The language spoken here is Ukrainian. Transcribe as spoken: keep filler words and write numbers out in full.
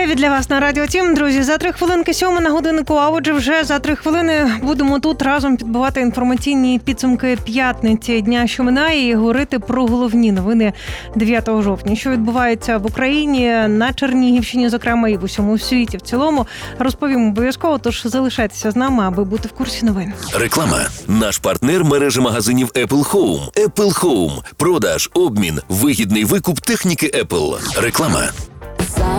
Привіт для вас на Радіо Тім, друзі. За три хвилинки сьома на годиннику, а отже вже за три хвилини будемо тут разом підбивати інформаційні підсумки п'ятниці, дня, що минає, і говорити про головні новини дев'ятого жовтня. Що відбувається в Україні, на Чернігівщині, зокрема, і в усьому світі в цілому, розповім обов'язково, тож залишайтеся з нами, аби бути в курсі новин. Реклама. Наш партнер – мережа магазинів Apple Home. Apple Home. Продаж, обмін, вигідний викуп техніки Apple. Реклама.